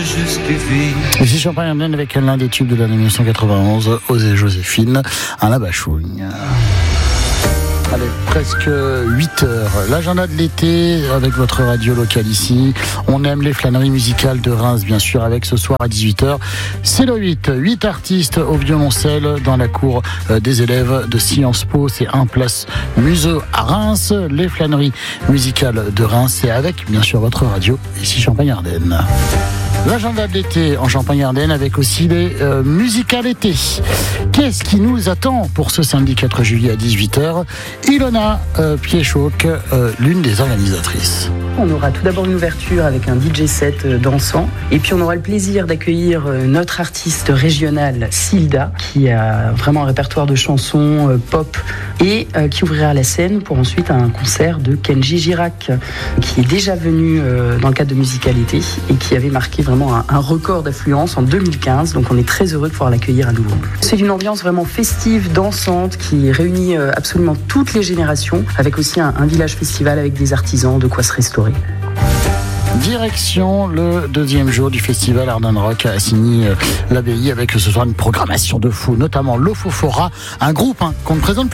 Ici Champagne Ardenne avec l'un des tubes de l'année 1991, Osez Joséphine, à la Bachougne. Allez, presque 8 heures. L'agenda de l'été avec votre radio locale ici. On aime les flâneries musicales de Reims, bien sûr, avec ce soir à 18h. C'est le 8. 8 artistes au violoncelle dans la cour des élèves de Sciences Po. C'est 1 place Museau à Reims. Les flâneries musicales de Reims, c'est avec, bien sûr, votre radio ici Champagne-Ardenne. L'agenda de l'été en Champagne-Ardenne avec aussi les musicales été. Qu'est-ce qui nous attend pour ce samedi 4 juillet à 18h? Ilona Piéchauque, l'une des organisatrices. On aura tout d'abord une ouverture avec un DJ set dansant et puis on aura le plaisir d'accueillir notre artiste régional Silda qui a vraiment un répertoire de chansons pop et qui ouvrira la scène pour ensuite un concert de Kenji Girac qui est déjà venu dans le cadre de Musicalité et qui avait marqué vraiment un record d'affluence en 2015, donc on est très heureux de pouvoir l'accueillir à nouveau. C'est une ambiance vraiment festive, dansante qui réunit absolument toutes les générations avec aussi un village festival avec des artisans, de quoi se restaurer. Direction le deuxième jour du festival Ardenne Rock à Signy-l'Abbaye avec ce soir une programmation de fou, notamment l'Ofofora, un groupe qu'on ne présente plus